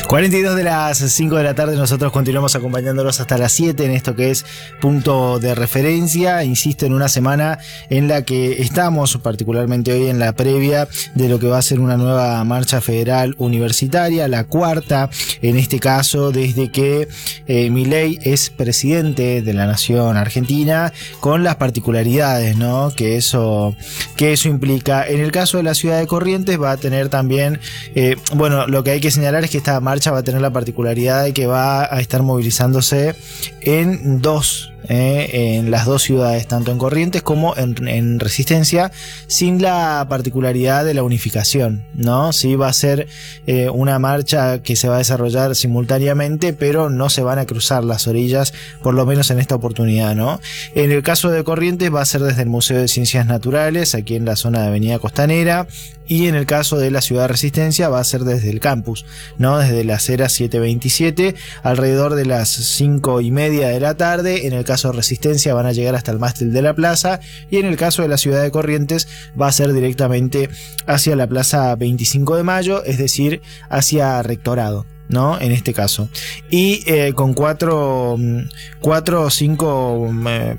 42 de las 5 de la tarde, nosotros continuamos acompañándolos hasta las 7 en esto que es Punto de Referencia. Insisto, en una semana en la que estamos, particularmente hoy, en la previa de lo que va a ser una nueva marcha federal universitaria, la cuarta, en este caso, desde que Milei es presidente de la nación argentina, con las particularidades, ¿no?, que eso implica. En el caso de la ciudad de Corrientes va a tener también, lo que hay que señalar es que esta marcha va a tener la particularidad de que va a estar movilizándose en las dos ciudades, tanto en Corrientes como en Resistencia, sin la particularidad de la unificación, ¿no? Sí va a ser una marcha que se va a desarrollar simultáneamente, pero no se van a cruzar las orillas, por lo menos en esta oportunidad, ¿no? En el caso de Corrientes va a ser desde el Museo de Ciencias Naturales, aquí en la zona de Avenida Costanera, y en el caso de la ciudad de Resistencia va a ser desde el campus, ¿no?, desde la acera 727, alrededor de las 5:30 de la tarde. En el caso de Resistencia van a llegar hasta el mástil de la plaza, y en el caso de la ciudad de Corrientes va a ser directamente hacia la plaza 25 de Mayo, es decir, hacia Rectorado, ¿no?, en este caso. Y con cuatro o cinco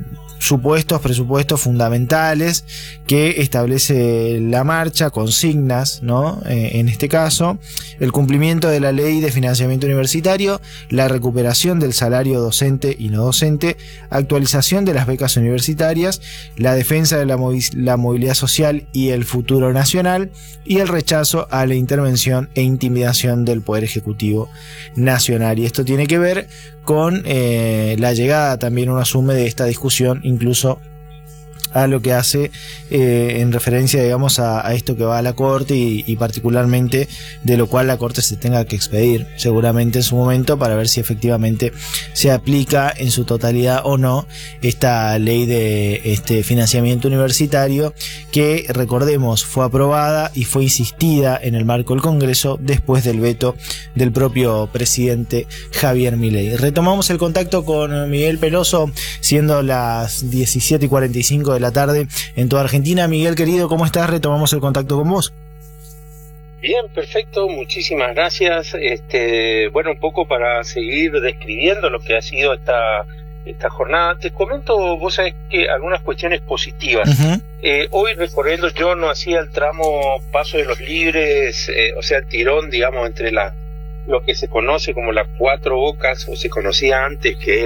presupuestos fundamentales que establece la marcha, consignas, ¿no?, en este caso, el cumplimiento de la ley de financiamiento universitario, la recuperación del salario docente y no docente, actualización de las becas universitarias, la defensa de la movilidad social y el futuro nacional, y el rechazo a la intervención e intimidación del Poder Ejecutivo Nacional. Y esto tiene que ver con la llegada, también uno asume, de esta discusión incluso a lo que hace en referencia, digamos, a esto que va a la Corte y particularmente de lo cual la Corte se tenga que expedir seguramente en su momento para ver si efectivamente se aplica en su totalidad o no esta ley de financiamiento universitario, que, recordemos, fue aprobada y fue insistida en el marco del Congreso después del veto del propio presidente Javier Milei. Retomamos el contacto con Miguel Peloso, siendo las 17:45 de la tarde en toda Argentina. Miguel, querido, ¿cómo estás? Retomamos el contacto con vos. Bien, perfecto, muchísimas gracias. Un poco para seguir describiendo lo que ha sido esta jornada, te comento, vos sabés, que algunas cuestiones positivas. Uh-huh. Hoy recorriendo, yo no hacía el tramo Paso de los Libres, el tirón, digamos, entre lo que se conoce como las Cuatro Bocas, o se conocía antes, que